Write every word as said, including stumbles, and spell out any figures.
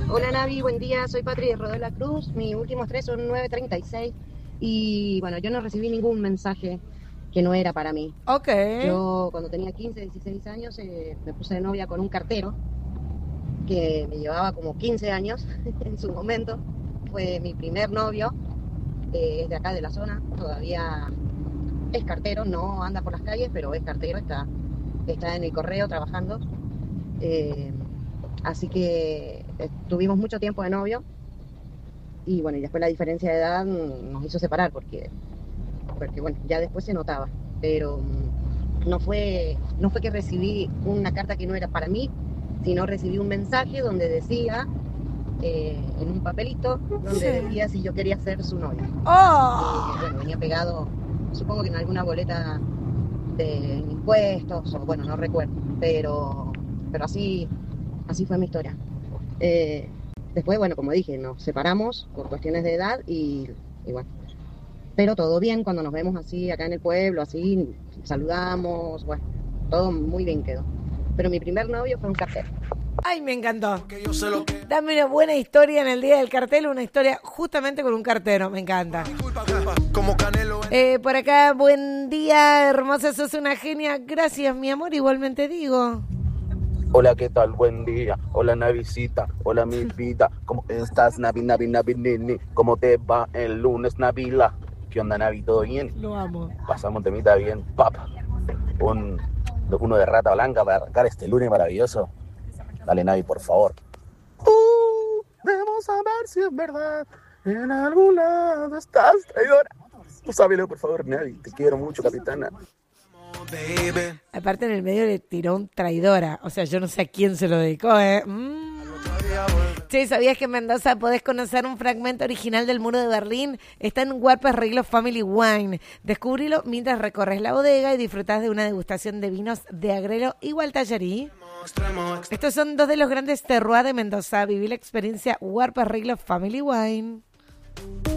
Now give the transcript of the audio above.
Hola Navi, buen día, soy Patri de Rodó la Cruz, mis últimos tres son nueve treinta y seis y bueno, yo no recibí ningún mensaje que no era para mí. Ok. Yo cuando tenía quince, dieciséis años eh, me puse de novia con un cartero que me llevaba como quince años en su momento, fue mi primer novio, eh, es de acá de la zona, todavía es cartero, no anda por las calles, pero es cartero, está, está en el correo trabajando. Eh, Así que estuvimos mucho tiempo de novio y bueno, y después la diferencia de edad nos hizo separar porque, porque bueno, ya después se notaba, pero no fue, no fue que recibí una carta que no era para mí, sino recibí un mensaje donde decía, eh, en un papelito, donde Sí. decía si yo quería ser su novia. ¡Oh! Y, bueno, venía pegado, supongo que en alguna boleta de impuestos, o bueno, no recuerdo, pero, pero así... Así fue mi historia. Eh, después, bueno, como dije, nos separamos por cuestiones de edad y, y bueno. Pero todo bien cuando nos vemos así acá en el pueblo, así, saludamos, bueno, todo muy bien quedó. Pero mi primer novio fue un cartero. ¡Ay, me encantó! Dame una buena historia en el día del cartel, una historia justamente con un cartero, me encanta. Eh, por acá, buen día, hermosa, sos una genia. Gracias, mi amor, igualmente digo. Hola, ¿qué tal? Buen día. Hola, Navisita. Hola, mi vida. ¿Cómo estás, Navi, Navi, Navi, Nini? ¿Cómo te va el lunes, Navila? ¿Qué onda, Navi? ¿Todo bien? Lo amo. Pasamos temita bien, papa. Un, uno de Rata Blanca para arrancar este lunes maravilloso. Dale, Navi, por favor. Uh, debemos saber si es verdad. En algún lado estás, traidora. Tú sábelo, por favor, Navi. Te quiero mucho, capitana. Aparte en el medio le tiró un traidora. O sea, yo no sé a quién se lo dedicó, ¿eh? Mm. Sí, ¿sabías que en Mendoza podés conocer un fragmento original del muro de Berlín? Está en Warpes Reglo Family Wine. Descubrilo mientras recorres la bodega y disfrutás de una degustación de vinos de Agrelo y Gualtallarí. Estos son dos de los grandes terroirs de Mendoza. Viví la experiencia Warpes Reglo Family Wine.